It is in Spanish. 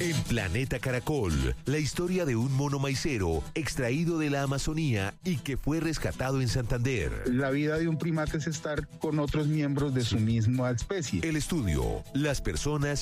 En Planeta Caracol, la historia de un mono maicero extraído de la Amazonía y que fue rescatado en Santander. La vida de un primate es estar con otros miembros de su misma especie. El estudio, las personas